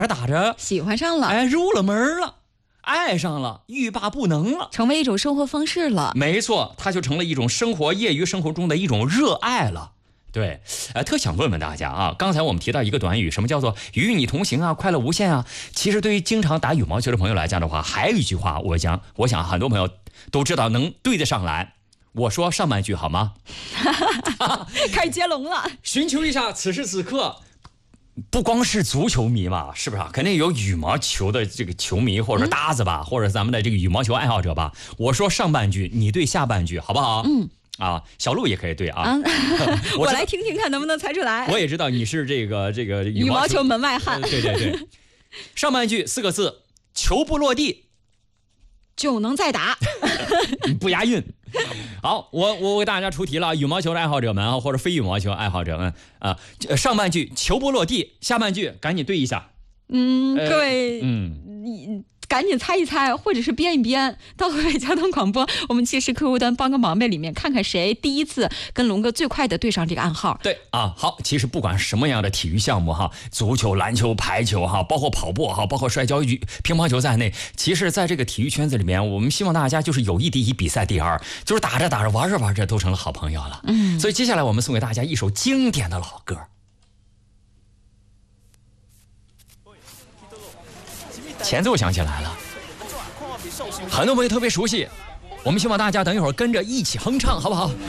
打着喜欢上了， 哎，入了门了，爱上了，欲罢不能了， 成为一种生活方式了。 没错，它就成了一种业余生活中的一种热爱了。对，特想问问大家啊，刚才我们提到一个短语，什么叫做与你同行啊，快乐无限啊？其实对于经常打羽毛球的朋友来讲的话，还有一句话，我想很多朋友都知道，能对得上来。我说上半句好吗？ 开始接龙了。 寻求一下此时此刻。不光是足球迷嘛，是不是啊？肯定有羽毛球的这个球迷，或者说搭子吧，或者咱们的这个羽毛球爱好者吧。我说上半句，你对下半句，好不好？小鹿也可以对啊。 我来听听看能不能猜出来。 我也知道你是这个羽毛球门外汉。 对。上半句4个字，球不落地就能再打。 不押韵。好，我为大家出题了，羽毛球的爱好者们啊，或者非羽毛球爱好者们啊，上半句球不落地，下半句赶紧对一下。 各位，你赶紧猜一猜，或者是编一编，到河北交通广播，我们其实客户端帮个忙呗，里面看看谁第一次跟龙哥最快的对上这个暗号。 对啊，好，其实不管什么样的体育项目哈，足球、篮球、排球哈，包括跑步哈，包括摔跤、乒乓球在内，其实在这个体育圈子里面，我们希望大家就是友谊第一，比赛第二，就是打着打着，玩着玩着，都成了好朋友了。所以接下来我们送给大家一首经典的老歌。前奏响起来了，很多朋友特别熟悉，我们希望大家等一会儿跟着一起哼唱，好不好？